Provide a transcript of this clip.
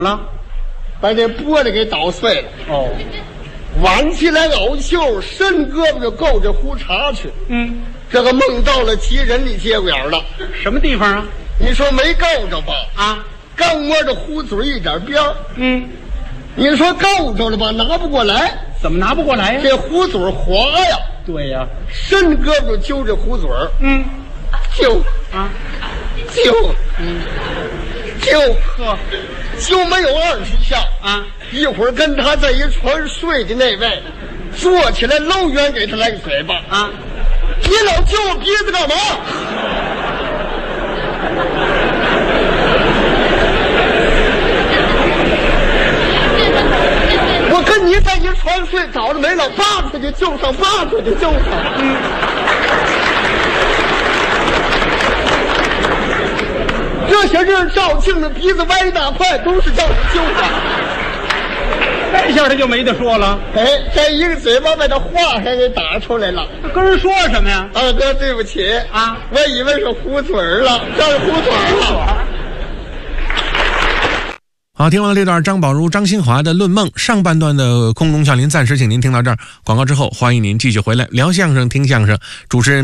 了， 把这玻璃给捣碎了。 哦， 挽起来袄袖，伸胳膊就够这胡茬去。这个梦到了极人的节骨眼了。 什么地方啊？ 你说没够着吧？ 啊， 刚摸着胡嘴一点边儿。你说够着了吧？拿不过来。 怎么拿不过来呀？ 这胡嘴滑呀。 对呀。 伸胳膊就揪这胡嘴儿。揪啊， 揪，揪， 呵， 就没有20下啊！ 一会儿跟他在一床睡的那位，坐起来搂远给他来个嘴巴啊！ 你老揪我鼻子干嘛？我跟你在一床睡，早就没了，扒出去就上，扒出去就上。这些日照镜子鼻子歪一大块，都是叫你揪的。 这下他就没得说了。 哎，这一个嘴巴把他话还给打出来了。 跟人说什么呀？ 二哥，对不起啊， 我以为是糊嘴儿了，这是糊嘴儿了。 好，听完了这段张宝如、张新华的《论梦》上半段的空中笑林，暂时请您听到这儿。广告之后，欢迎您继续回来聊相声、听相声。主持人